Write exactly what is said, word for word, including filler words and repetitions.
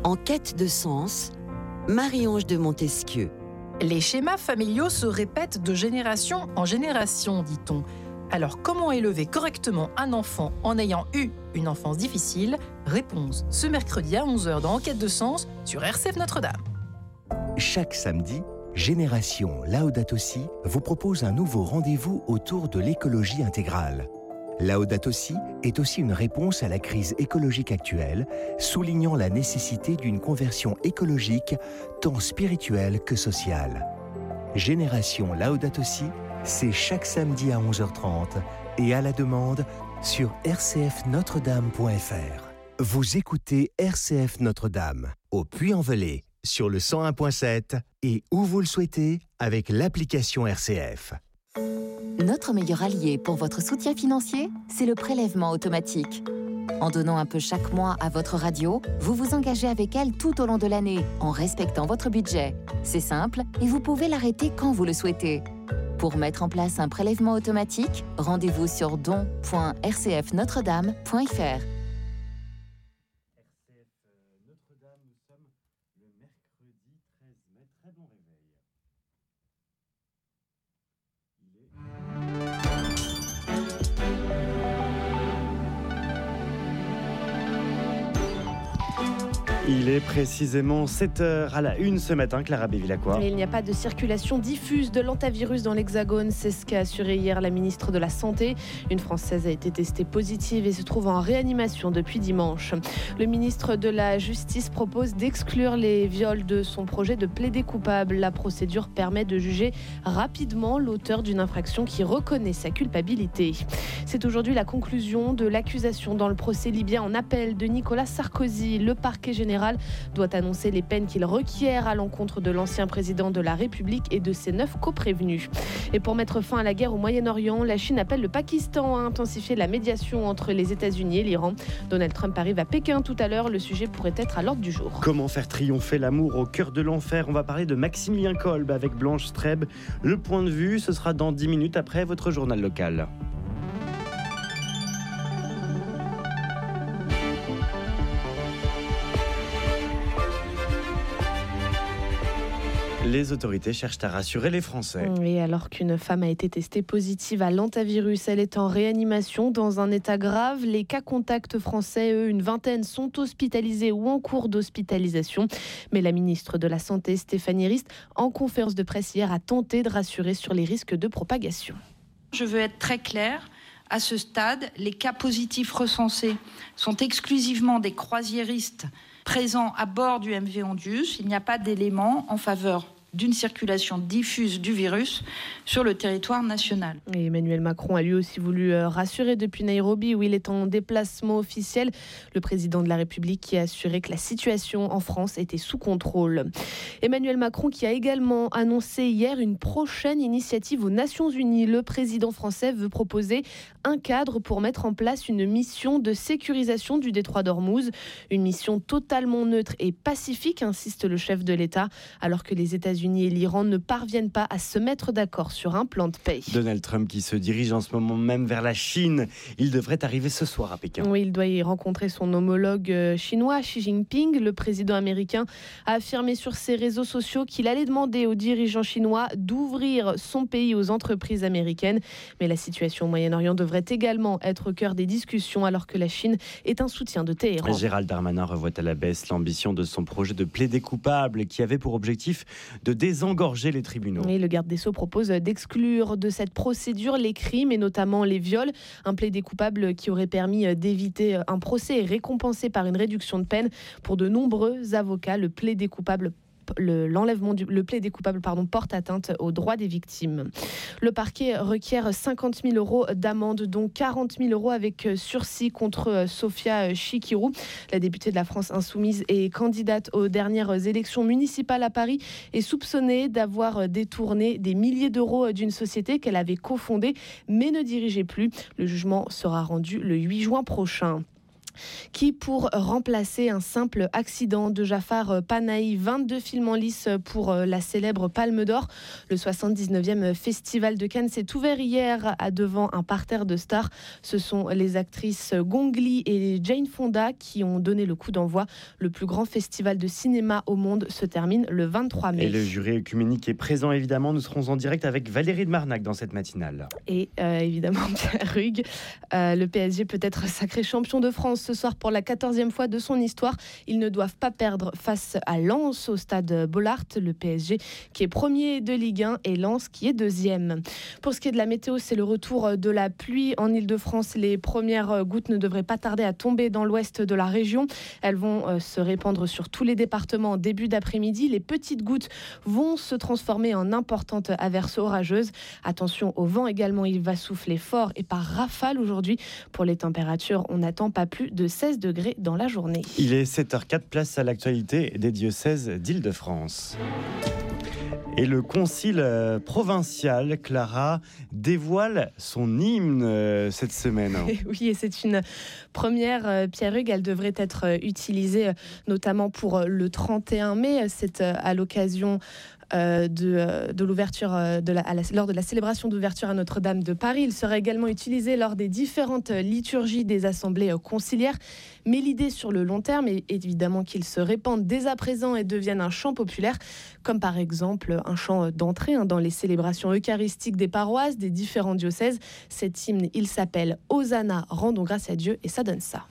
En quête de sens, Marie-Ange de Montesquieu. Les schémas familiaux se répètent de génération en génération, dit-on. Alors, comment élever correctement un enfant en ayant eu une enfance difficile ? Réponse ce mercredi à onze heures dans Enquête de sens sur R C F Notre-Dame. Chaque samedi, Génération Laudato Si vous propose un nouveau rendez-vous autour de l'écologie intégrale. Laudato Si est aussi une réponse à la crise écologique actuelle, soulignant la nécessité d'une conversion écologique tant spirituelle que sociale. Génération Laudato Si, c'est chaque samedi à onze heures trente et à la demande sur r c f notre dame point f r. Vous écoutez R C F Notre-Dame, au Puy-en-Velay, sur le cent un point sept et où vous le souhaitez avec l'application R C F. Notre meilleur allié pour votre soutien financier, c'est le prélèvement automatique. En donnant un peu chaque mois à votre radio, vous vous engagez avec elle tout au long de l'année, en respectant votre budget. C'est simple et vous pouvez l'arrêter quand vous le souhaitez. Pour mettre en place un prélèvement automatique, rendez-vous sur don point r c f notre dame point f r. Il est précisément sept heures à la une ce matin, Clara Bévilacqua. Il n'y a pas de circulation diffuse de l'antavirus dans l'Hexagone, c'est ce qu'a assuré hier la ministre de la Santé. Une Française a été testée positive et se trouve en réanimation depuis dimanche. Le ministre de la Justice propose d'exclure les viols de son projet de plaider coupable. La procédure permet de juger rapidement l'auteur d'une infraction qui reconnaît sa culpabilité. C'est aujourd'hui la conclusion de l'accusation dans le procès libyen en appel de Nicolas Sarkozy. Le parquet général doit annoncer les peines qu'il requiert à l'encontre de l'ancien président de la République et de ses neuf coprévenus. Et pour mettre fin à la guerre au Moyen-Orient, la Chine appelle le Pakistan à intensifier la médiation entre les États-Unis et l'Iran. Donald Trump arrive à Pékin tout à l'heure. Le sujet pourrait être à l'ordre du jour. Comment faire triompher l'amour au cœur de l'enfer ? On va parler de Maximilien Kolb avec Blanche Streb. Le point de vue, ce sera dans dix minutes après votre journal local. Les autorités cherchent à rassurer les Français. Et alors qu'une femme a été testée positive à l'antavirus, elle est en réanimation dans un état grave. Les cas contacts français, eux, une vingtaine, sont hospitalisés ou en cours d'hospitalisation. Mais la ministre de la Santé, Stéphanie Rist, en conférence de presse hier, a tenté de rassurer sur les risques de propagation. Je veux être très claire. À ce stade, les cas positifs recensés sont exclusivement des croisiéristes présents à bord du M V Ondius. Il n'y a pas d'éléments en faveur d'une circulation diffuse du virus sur le territoire national. Et Emmanuel Macron a lui aussi voulu rassurer depuis Nairobi, où il est en déplacement officiel. Le président de la République qui a assuré que la situation en France était sous contrôle. Emmanuel Macron qui a également annoncé hier une prochaine initiative aux Nations Unies. Le président français veut proposer un cadre pour mettre en place une mission de sécurisation du détroit d'Ormuz. Une mission totalement neutre et pacifique, insiste le chef de l'État, alors que les États-Unis et l'Iran ne parviennent pas à se mettre d'accord sur un plan de paix. Donald Trump qui se dirige en ce moment même vers la Chine. Il devrait arriver ce soir à Pékin. Oui, il doit y rencontrer son homologue chinois, Xi Jinping. Le président américain a affirmé sur ses réseaux sociaux qu'il allait demander aux dirigeants chinois d'ouvrir son pays aux entreprises américaines. Mais la situation au Moyen-Orient devrait également être au cœur des discussions, alors que la Chine est un soutien de Téhéran. Gérald Darmanin revoit à la baisse l'ambition de son projet de plaider coupable qui avait pour objectif de désengorger les tribunaux. Et le garde des Sceaux propose d'exclure de cette procédure les crimes et notamment les viols. Un plaidé coupable qui aurait permis d'éviter un procès est récompensé par une réduction de peine. Pour de nombreux avocats, le plaidé coupable Le, l'enlèvement du le plaidé coupable pardon, porte atteinte aux droits des victimes. Le parquet requiert cinquante mille euros d'amende, dont quarante mille euros avec sursis contre Sophia Chikirou. La députée de la France Insoumise et candidate aux dernières élections municipales à Paris est soupçonnée d'avoir détourné des milliers d'euros d'une société qu'elle avait cofondée mais ne dirigeait plus. Le jugement sera rendu le huit juin prochain. qui pour remplacer un simple accident de Jafar Panahi, vingt-deux films en lice pour la célèbre Palme d'Or. Le soixante-dix-neuvième Festival de Cannes s'est ouvert hier à devant un parterre de stars. Ce sont les actrices Gong Li et Jane Fonda qui ont donné le coup d'envoi. Le plus grand festival de cinéma au monde se termine le vingt-trois mai. Et le jury œcuménique est présent évidemment. Nous serons en direct avec Valérie de Marnac dans cette matinale. Et euh, évidemment Pierre Hugues, euh, le P S G peut être sacré champion de France ce soir pour la quatorzième fois de son histoire. Ils ne doivent pas perdre face à Lens au stade Bollaert. Le P S G qui est premier de Ligue un et Lens qui est deuxième. Pour ce qui est de la météo, c'est le retour de la pluie en Ile-de-France. Les premières gouttes ne devraient pas tarder à tomber dans l'ouest de la région. Elles vont euh, se répandre sur tous les départements en début d'après-midi. Les petites gouttes vont se transformer en importantes averses orageuses. Attention au vent également, il va souffler fort et par rafale aujourd'hui. Pour les températures, on n'attend pas plus de seize degrés dans la journée. Il est sept heures quatre, place à l'actualité des diocèses d'Île-de-France. Et le concile provincial, Clara, dévoile son hymne cette semaine. Oui, et c'est une première, Pierre Hugues. Elle devrait être utilisée notamment pour le trente et un mai. C'est à l'occasion Euh, de, euh, de l'ouverture euh, de la, à la, lors de la célébration d'ouverture à Notre-Dame de Paris. Il sera également utilisé lors des différentes liturgies des assemblées euh, conciliaires. Mais l'idée sur le long terme est évidemment qu'il se répande dès à présent et devienne un chant populaire, comme par exemple un chant d'entrée hein, dans les célébrations eucharistiques des paroisses, des différents diocèses. Cet hymne, il s'appelle Hosanna, rendons grâce à Dieu, et ça donne ça.